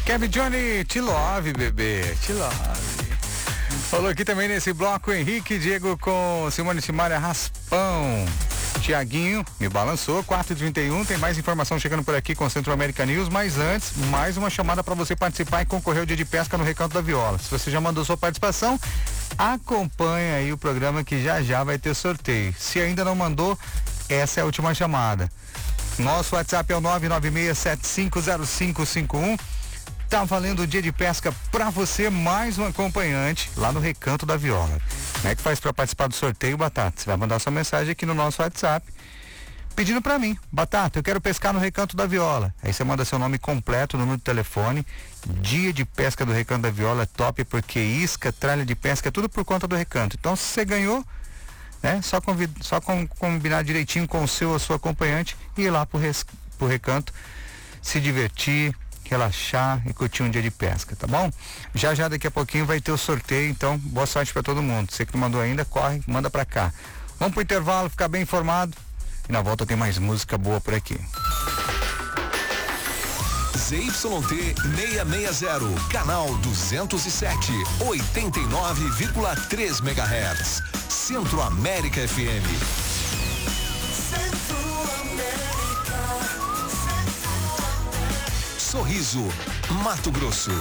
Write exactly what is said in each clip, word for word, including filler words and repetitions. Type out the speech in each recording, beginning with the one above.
Kevin Johnny, te love, bebê, te love. Falou aqui também nesse bloco Henrique Diego com Simone Simaria Raspão. Tiaguinho me balançou, quatro e trinta e um, tem mais informação chegando por aqui com o Centro América News, mas antes, mais uma chamada para você participar e concorrer ao dia de pesca no Recanto da Viola. Se você já mandou sua participação, acompanha aí o programa que já já vai ter sorteio. Se ainda não mandou, essa é a última chamada. Nosso WhatsApp é o nove nove seis sete cinco zero cinco cinco um. Tá valendo o dia de pesca pra você, mais um acompanhante lá no Recanto da Viola. Como é que faz pra participar do sorteio, Batata? Você vai mandar sua mensagem aqui no nosso WhatsApp, pedindo pra mim, Batata, eu quero pescar no Recanto da Viola. Aí você manda seu nome completo, número de telefone. Dia de pesca do Recanto da Viola é top, porque isca, tralha de pesca, é tudo por conta do Recanto. Então, se você ganhou, né, só, convid, só com, combinar direitinho com o seu ou sua acompanhante e ir lá pro, res, pro Recanto, se divertir, relaxar e curtir um dia de pesca, tá bom? Já já daqui a pouquinho vai ter o sorteio, então boa sorte para todo mundo. Você que não mandou ainda, corre, manda pra cá. Vamos pro intervalo, ficar bem informado e na volta tem mais música boa por aqui. Z Y T seiscentos e sessenta, canal duzentos e sete, oitenta e nove vírgula três megahertz. Centro América F M. Sorriso, Mato Grosso.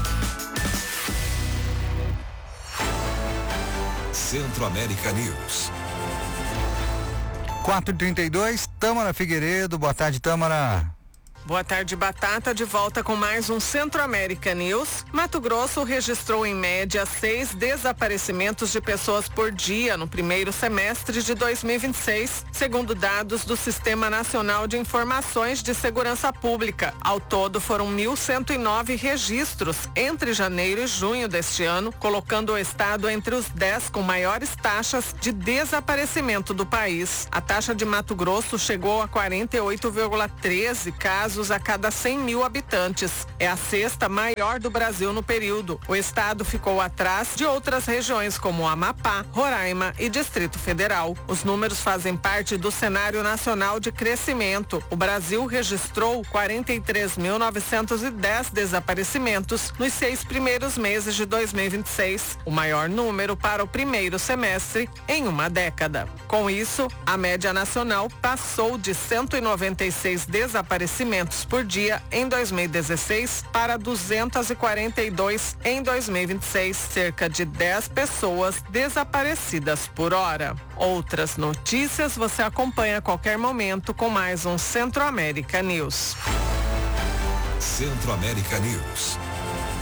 Centro América News. quatro e trinta e dois, Tâmara Figueiredo, boa tarde, Tâmara. Boa tarde, Batata, de volta com mais um Centro América News. Mato Grosso registrou em média seis desaparecimentos de pessoas por dia no primeiro semestre de dois mil e vinte e seis, segundo dados do Sistema Nacional de Informações de Segurança Pública. Ao todo foram mil cento e nove registros entre janeiro e junho deste ano, colocando o estado entre os dez com maiores taxas de desaparecimento do país. A taxa de Mato Grosso chegou a quarenta e oito vírgula treze casos a cada cem mil habitantes. É a sexta maior do Brasil no período. O estado ficou atrás de outras regiões como Amapá, Roraima e Distrito Federal. Os números fazem parte do cenário nacional de crescimento. O Brasil registrou quarenta e três mil novecentos e dez desaparecimentos nos seis primeiros meses de dois mil e vinte e seis, o maior número para o primeiro semestre em uma década. Com isso, a média nacional passou de cento e noventa e seis desaparecimentos por dia em dois mil e dezesseis para duzentos e quarenta e dois em dois mil e vinte e seis, cerca de dez pessoas desaparecidas por hora. Outras notícias você acompanha a qualquer momento com mais um Centro América News. Centro América News.